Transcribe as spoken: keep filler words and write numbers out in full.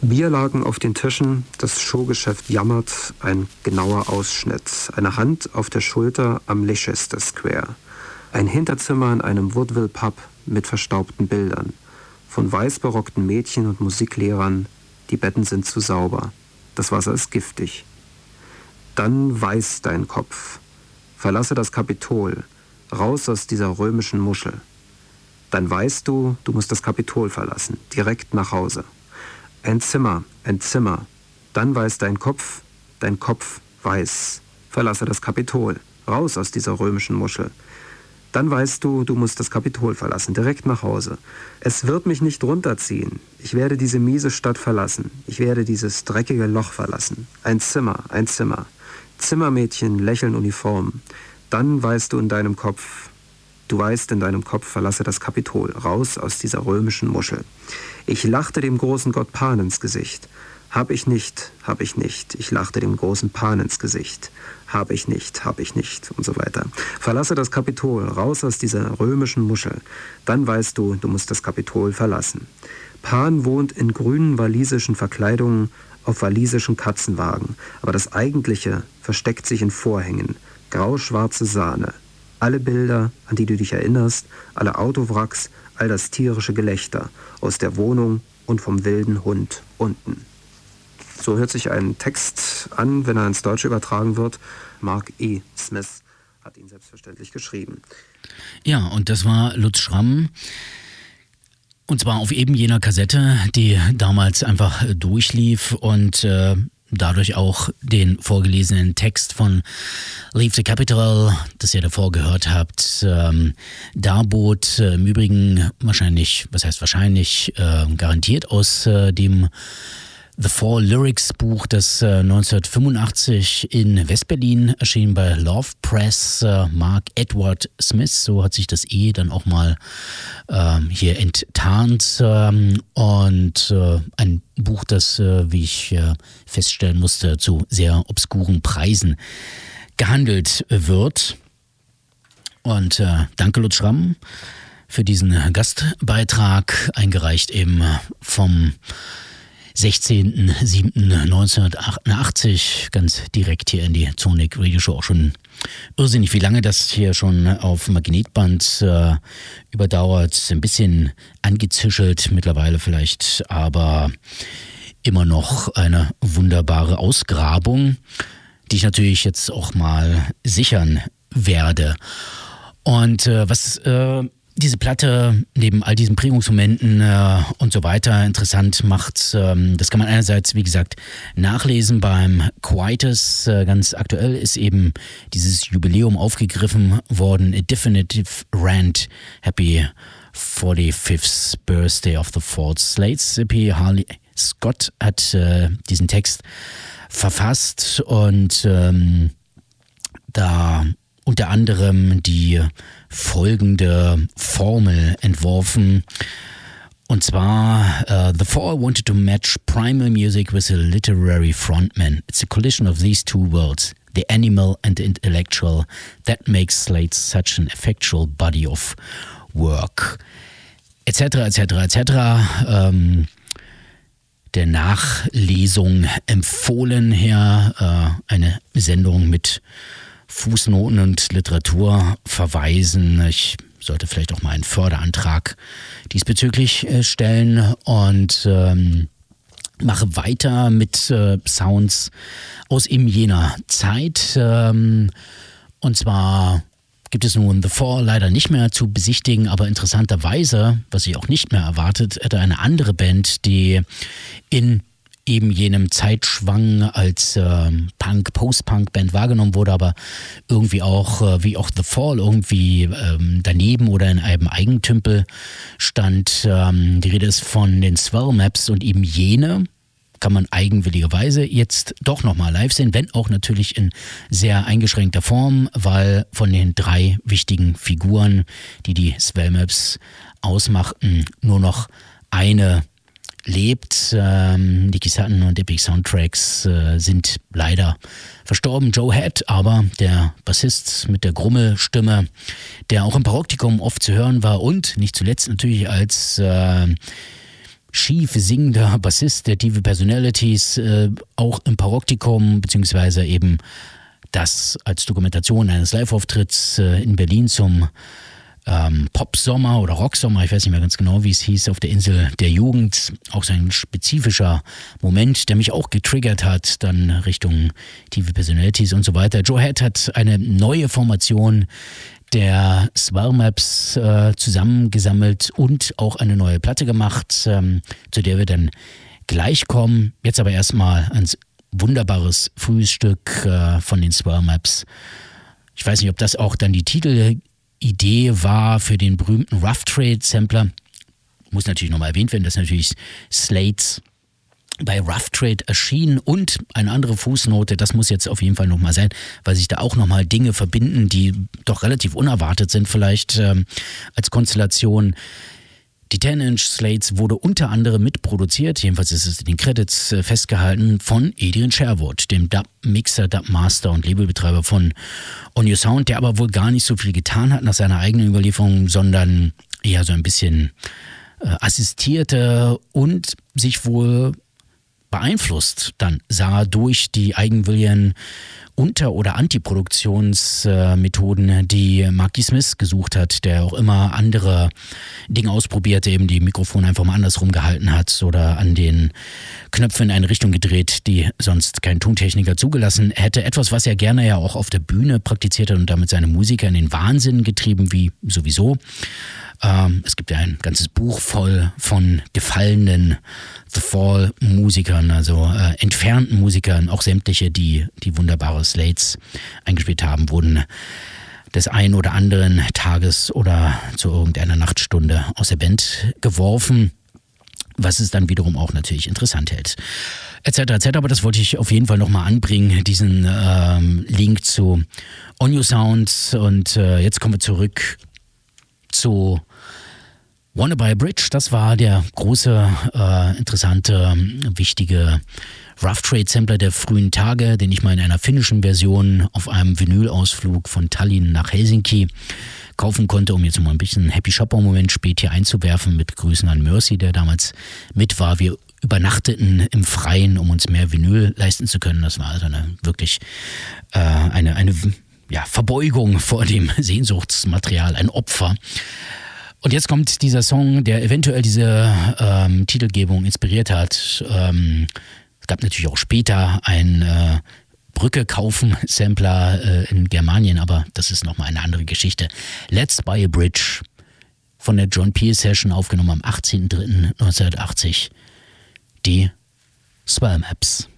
Bier lagen auf den Tischen, das Showgeschäft jammert, ein genauer Ausschnitt, eine Hand auf der Schulter am Leicester Square, ein Hinterzimmer in einem Vaudeville-Pub mit verstaubten Bildern, von weiß barockten Mädchen und Musiklehrern, die Betten sind zu sauber, das Wasser ist giftig. Dann weiß dein Kopf, verlasse das Kapitol, raus aus dieser römischen Muschel. Dann weißt du, du musst das Kapitol verlassen, direkt nach Hause. Ein Zimmer, ein Zimmer. Dann weiß dein Kopf, dein Kopf weiß. Verlasse das Kapitol, raus aus dieser römischen Muschel. Dann weißt du, du musst das Kapitol verlassen, direkt nach Hause. Es wird mich nicht runterziehen. Ich werde diese miese Stadt verlassen. Ich werde dieses dreckige Loch verlassen. Ein Zimmer, ein Zimmer. Zimmermädchen lächeln uniform. Dann weißt du in deinem Kopf, du weißt in deinem Kopf, verlasse das Kapitol, raus aus dieser römischen Muschel. Ich lachte dem großen Gott Pan ins Gesicht. Hab ich nicht, hab ich nicht. Ich lachte dem großen Pan ins Gesicht. Hab ich nicht, hab ich nicht und so weiter. Verlasse das Kapitol, raus aus dieser römischen Muschel. Dann weißt du, du musst das Kapitol verlassen. Pan wohnt in grünen walisischen Verkleidungen auf walisischen Katzenwagen. Aber das Eigentliche versteckt sich in Vorhängen. Grau-schwarze Sahne. Alle Bilder, an die du dich erinnerst, alle Autowracks, all das tierische Gelächter aus der Wohnung und vom wilden Hund unten. So hört sich ein Text an, wenn er ins Deutsche übertragen wird. Mark E. Smith hat ihn selbstverständlich geschrieben. Ja, und das war Lutz Schramm. Und zwar auf eben jener Kassette, die damals einfach durchlief und äh, dadurch auch den vorgelesenen Text von Leave the Capital, das ihr davor gehört habt, ähm, darbot. Äh, Im Übrigen wahrscheinlich, was heißt wahrscheinlich, äh, garantiert aus äh, dem The Four Lyrics Buch, das äh, neunzehnhundertfünfundachtzig in Westberlin erschien bei Love Press. Äh, Mark Edward Smith, so hat sich das E dann auch mal äh, hier enttarnt. Ähm, und äh, ein Buch, das, äh, wie ich äh, feststellen musste, zu sehr obskuren Preisen gehandelt wird. Und äh, danke Lutz Schramm für diesen Gastbeitrag, eingereicht eben vom sechzehnten siebten neunzehnhundertachtundachtzig, ganz direkt hier in die Sonic Radio Show. Auch schon irrsinnig, wie lange das hier schon auf Magnetband äh, überdauert. Ein bisschen angezischelt mittlerweile vielleicht, aber immer noch eine wunderbare Ausgrabung, die ich natürlich jetzt auch mal sichern werde. Und äh, was äh, diese Platte neben all diesen Prägungsmomenten äh, und so weiter interessant macht, ähm, das kann man einerseits, wie gesagt, nachlesen beim Quietus. Äh, ganz aktuell ist eben dieses Jubiläum aufgegriffen worden. A Definitive Rant. Happy forty-fifth Birthday of the Fourth Slates. C P Harley Scott hat äh, diesen Text verfasst und ähm, da unter anderem die folgende Formel entworfen. Und zwar, uh, The Four wanted to match primal music with a literary frontman. It's a collision of these two worlds, the animal and the intellectual, that makes Slate such an effectual body of work. Etc., etc., et cetera. Ähm, der Nachlesung empfohlen her, äh, eine Sendung mit Fußnoten und Literatur verweisen. Ich sollte vielleicht auch mal einen Förderantrag diesbezüglich äh, stellen und ähm, mache weiter mit äh, Sounds aus eben jener Zeit. Ähm, und zwar gibt es nun The Four leider nicht mehr zu besichtigen, aber interessanterweise, was ich auch nicht mehr erwartet hätte, eine andere Band, die in eben jenem Zeitschwang als äh, Punk, Post-Punk-Band wahrgenommen wurde, aber irgendwie auch, äh, wie auch The Fall, irgendwie ähm, daneben oder in einem Eigentümpel stand. Ähm, die Rede ist von den Swell Maps und eben jene kann man eigenwilligerweise jetzt doch nochmal live sehen, wenn auch natürlich in sehr eingeschränkter Form, weil von den drei wichtigen Figuren, die die Swell Maps ausmachten, nur noch eine lebt. Ähm, Nicky Sutton und Epic Soundtracks äh, sind leider verstorben. Joe Head, aber der Bassist mit der Grummelstimme, der auch im Paroptikum oft zu hören war und nicht zuletzt natürlich als äh, schief singender Bassist der T V Personalities, äh, auch im Paroktikum, beziehungsweise eben das als Dokumentation eines Live-Auftritts äh, in Berlin zum ähm, Popsommer oder Rocksommer, ich weiß nicht mehr ganz genau, wie es hieß, auf der Insel der Jugend. Auch so ein spezifischer Moment, der mich auch getriggert hat, dann Richtung T V Personalities und so weiter. Joe Head hat eine neue Formation der Swell Maps äh, zusammengesammelt und auch eine neue Platte gemacht, ähm, zu der wir dann gleich kommen. Jetzt aber erstmal ans wunderbares Frühstück äh, von den Swell Maps. Ich weiß nicht, ob das auch dann die Titelidee war für den berühmten Rough Trade Sampler. Muss natürlich nochmal erwähnt werden, dass natürlich Slates bei Rough Trade erschienen und eine andere Fußnote, das muss jetzt auf jeden Fall nochmal sein, weil sich da auch nochmal Dinge verbinden, die doch relativ unerwartet sind vielleicht ähm, als Konstellation. Die ten Inch Slates wurde unter anderem mitproduziert, jedenfalls ist es in den Credits äh, festgehalten, von Adrian Sherwood, dem Dub-Mixer, Dub-Master und Labelbetreiber von On Your Sound, der aber wohl gar nicht so viel getan hat nach seiner eigenen Überlieferung, sondern eher so ein bisschen äh, assistierte und sich wohl beeinflusst dann sah durch die eigenwilligen Unter- oder Antiproduktionsmethoden, die Marky Smith gesucht hat, der auch immer andere Dinge ausprobierte, eben die Mikrofone einfach mal andersrum gehalten hat oder an den Knöpfen in eine Richtung gedreht, die sonst kein Tontechniker zugelassen hätte. Etwas, was er gerne ja auch auf der Bühne praktiziert hat und damit seine Musiker in den Wahnsinn getrieben, wie sowieso. Ähm, es gibt ja ein ganzes Buch voll von gefallenen The Fall-Musikern, also äh, entfernten Musikern, auch sämtliche, die die wunderbare Slates eingespielt haben, wurden des einen oder anderen Tages oder zu irgendeiner Nachtstunde aus der Band geworfen, was es dann wiederum auch natürlich interessant hält. Etc. etc. Aber das wollte ich auf jeden Fall nochmal anbringen, diesen ähm, Link zu On Your Sound. Und äh, jetzt kommen wir zurück zu Wanna Buy a Bridge. Das war der große, äh, interessante, wichtige Rough Trade Sampler der frühen Tage, den ich mal in einer finnischen Version auf einem Vinylausflug von Tallinn nach Helsinki kaufen konnte, um jetzt mal ein bisschen Happy Shopper-Moment spät hier einzuwerfen, mit Grüßen an Mercy, der damals mit war. Wir übernachteten im Freien, um uns mehr Vinyl leisten zu können. Das war also eine wirklich äh, eine, eine ja, Verbeugung vor dem Sehnsuchtsmaterial, ein Opfer. Und jetzt kommt dieser Song, der eventuell diese ähm, Titelgebung inspiriert hat. Ähm, es gab natürlich auch später ein äh, Brücke kaufen Sampler äh, in Germanien, aber das ist nochmal eine andere Geschichte. Let's Buy a Bridge von der John Peel Session, aufgenommen am achtzehnten dritten neunzehnhundertachtzig. Die Swell Maps.